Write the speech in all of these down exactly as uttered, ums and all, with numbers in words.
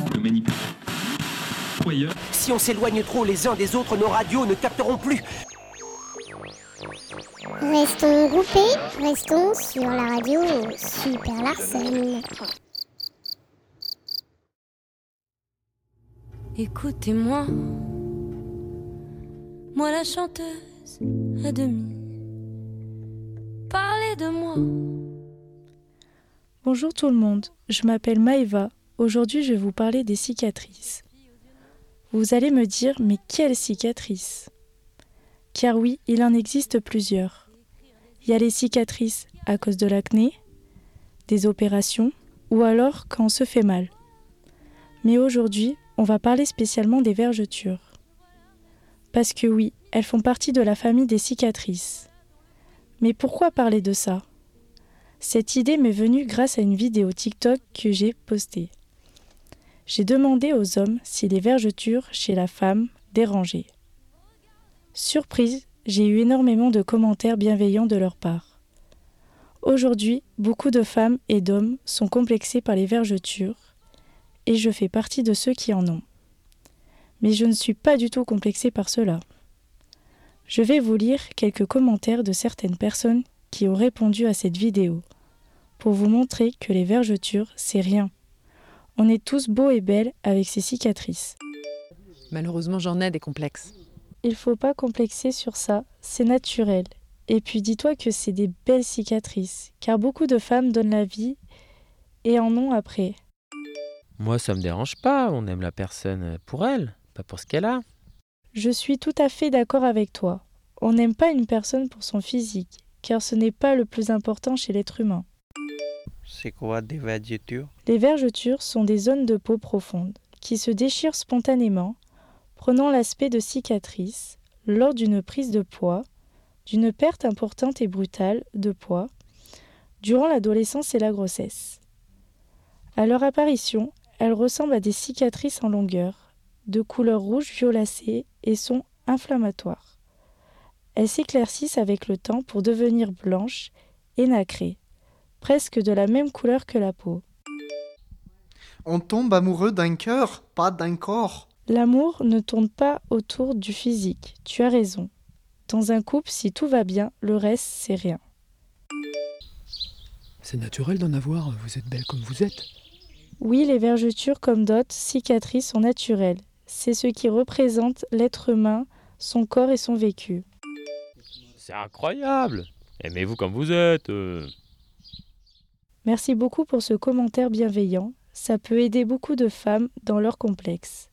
le manipulateur. Si on s'éloigne trop les uns des autres, nos radios ne capteront plus. Restons groupés, restons sur la radio Super Larsen. Écoutez-moi, moi la chanteuse à demi, parlez de moi. Bonjour tout le monde, je m'appelle Maëva. Aujourd'hui, je vais vous parler des cicatrices. Vous allez me dire, mais quelles cicatrices ? Car oui, il en existe plusieurs. Il y a les cicatrices à cause de l'acné, des opérations, ou alors quand on se fait mal. Mais aujourd'hui, on va parler spécialement des vergetures. Parce que oui, elles font partie de la famille des cicatrices. Mais pourquoi parler de ça ? Cette idée m'est venue grâce à une vidéo TikTok que j'ai postée. J'ai demandé aux hommes si les vergetures chez la femme dérangeaient. Surprise, j'ai eu énormément de commentaires bienveillants de leur part. Aujourd'hui, beaucoup de femmes et d'hommes sont complexés par les vergetures et je fais partie de ceux qui en ont. Mais je ne suis pas du tout complexée par cela. Je vais vous lire quelques commentaires de certaines personnes qui ont répondu à cette vidéo pour vous montrer que les vergetures, c'est rien. On est tous beaux et belles avec ces cicatrices. Malheureusement, j'en ai des complexes. Il faut pas complexer sur ça, c'est naturel. Et puis dis-toi que c'est des belles cicatrices, car beaucoup de femmes donnent la vie et en ont après. Moi, ça me dérange pas, on aime la personne pour elle, pas pour ce qu'elle a. Je suis tout à fait d'accord avec toi. On n'aime pas une personne pour son physique, car ce n'est pas le plus important chez l'être humain. C'est quoi des vergetures ? Les vergetures sont des zones de peau profondes qui se déchirent spontanément, prenant l'aspect de cicatrices lors d'une prise de poids, d'une perte importante et brutale de poids, durant l'adolescence et la grossesse. À leur apparition, elles ressemblent à des cicatrices en longueur, de couleur rouge violacée et sont inflammatoires. Elles s'éclaircissent avec le temps pour devenir blanches et nacrées, presque de la même couleur que la peau. On tombe amoureux d'un cœur, pas d'un corps. L'amour ne tourne pas autour du physique, tu as raison. Dans un couple, si tout va bien, le reste, c'est rien. C'est naturel d'en avoir, vous êtes belle comme vous êtes. Oui, les vergetures comme d'autres cicatrices sont naturelles. C'est ce qui représente l'être humain, son corps et son vécu. C'est incroyable. Aimez-vous comme vous êtes. Euh... Merci beaucoup pour ce commentaire bienveillant. Ça peut aider beaucoup de femmes dans leur complexe.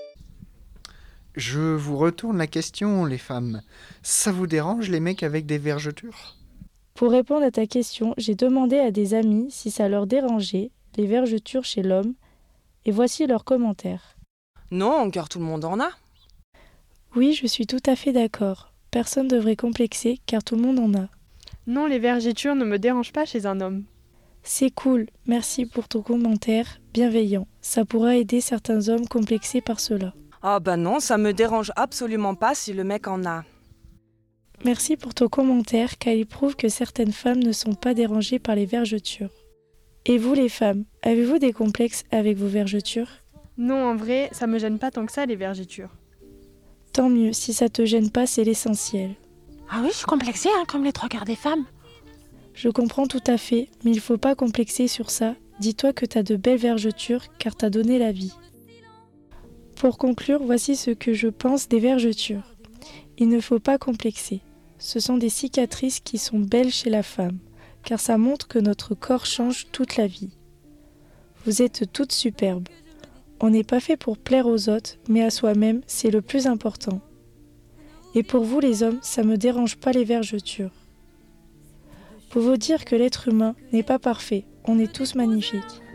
Je vous retourne la question, les femmes. Ça vous dérange les mecs avec des vergetures ? Pour répondre à ta question, j'ai demandé à des amis si ça leur dérangeait, les vergetures chez l'homme, et voici leurs commentaires. Non, car tout le monde en a. Oui, je suis tout à fait d'accord. Personne ne devrait complexer, car tout le monde en a. Non, les vergetures ne me dérangent pas chez un homme. C'est cool, merci pour ton commentaire bienveillant. Ça pourra aider certains hommes complexés par cela. Ah bah non, ça me dérange absolument pas si le mec en a. Merci pour ton commentaire, car il prouve que certaines femmes ne sont pas dérangées par les vergetures. Et vous les femmes, avez-vous des complexes avec vos vergetures ? Non, en vrai, ça me gêne pas tant que ça les vergetures. Tant mieux, si ça te gêne pas, c'est l'essentiel. Ah oui, je suis complexée, hein, comme les trois quarts des femmes. Je comprends tout à fait, mais il faut pas complexer sur ça. Dis-toi que t'as de belles vergetures, car t'as donné la vie. Pour conclure, voici ce que je pense des vergetures. Il ne faut pas complexer. Ce sont des cicatrices qui sont belles chez la femme, car ça montre que notre corps change toute la vie. Vous êtes toutes superbes. On n'est pas fait pour plaire aux autres, mais à soi-même, c'est le plus important. Et pour vous les hommes, ça me dérange pas les vergetures. Pour vous dire que l'être humain n'est pas parfait, on est tous magnifiques.